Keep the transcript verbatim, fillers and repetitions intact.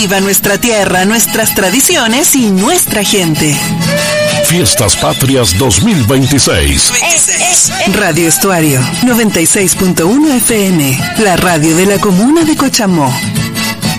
Viva nuestra tierra, nuestras tradiciones y nuestra gente. Fiestas Patrias dos mil veintiséis. Radio Estuario, noventa y seis punto uno F M, la radio de la comuna de Cochamó.